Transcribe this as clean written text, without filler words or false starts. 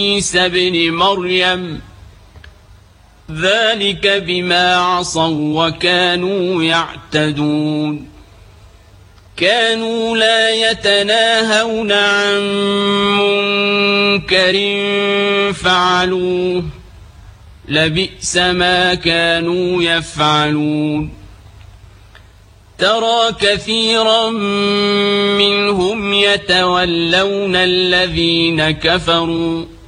عيسى ابن مريم ذلك بما عصوا وكانوا يعتدون كانوا لا يتناهون عن منكر فعلوه لبئس ما كانوا يفعلون ترى كثيرا منهم يتولون الذين كفروا